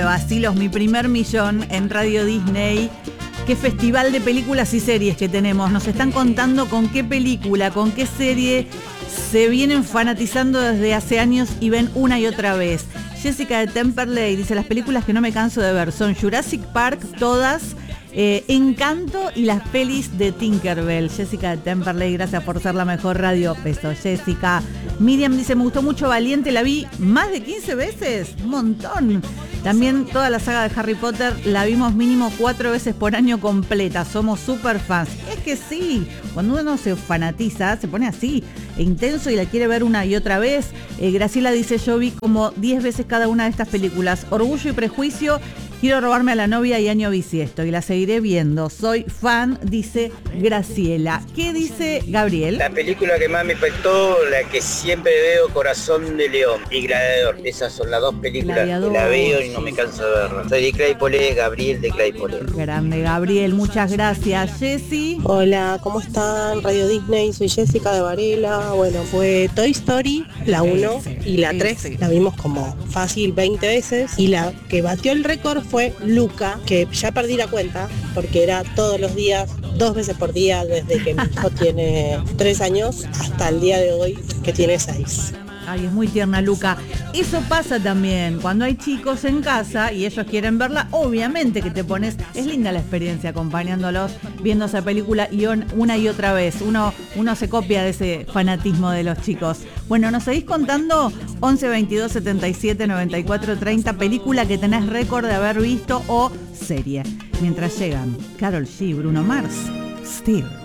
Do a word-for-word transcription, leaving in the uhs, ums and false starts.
Basilos, mi primer millón en Radio Disney. Qué festival de películas y series que tenemos. Nos están contando con qué película, con qué serie se vienen fanatizando desde hace años y ven una y otra vez. Jessica de Temperley dice, las películas que no me canso de ver son Jurassic Park, todas, eh, Encanto y las pelis de Tinkerbell. Jessica de Temperley, gracias por ser la mejor radio. Beso, Jessica. Miriam dice, me gustó mucho Valiente, la vi más de quince veces, un montón. También toda la saga de Harry Potter la vimos mínimo cuatro veces por año completa, somos súper fans. Es que sí, cuando uno se fanatiza, se pone así, intenso y la quiere ver una y otra vez. Eh, Graciela dice, yo vi como diez veces cada una de estas películas. Orgullo y Prejuicio, Quiero robarme a la novia y Año bisiesto y la seguiré viendo. Soy fan, dice Graciela. ¿Qué dice Gabriel? La película que más me impactó, la que siempre veo, Corazón de León y Gladiador. Esas son las dos películas Gladiador. Que la veo y no me canso de verla. Soy de Claypole, Gabriel de Claypole. Grande Gabriel, muchas gracias. Jessy. Hola, ¿cómo están? Radio Disney, soy Jessica de Varela. Bueno, fue Toy Story, la uno sí, sí, y la tres. Sí, sí. La vimos como fácil veinte veces. Y la que batió el récord fue Luca, que ya perdí la cuenta porque era todos los días, dos veces por día desde que mi hijo tiene tres años hasta el día de hoy que tiene seis. Ay, es muy tierna Luca. Eso pasa también cuando hay chicos en casa y ellos quieren verla, obviamente que te pones, es linda la experiencia acompañándolos, viendo esa película y on, una y otra vez. Uno, uno se copia de ese fanatismo de los chicos. Bueno, ¿nos seguís contando? once veintidós setenta y siete noventa y cuatro treinta, película que tenés récord de haber visto o serie. Mientras llegan Karol G, Bruno Mars, Still.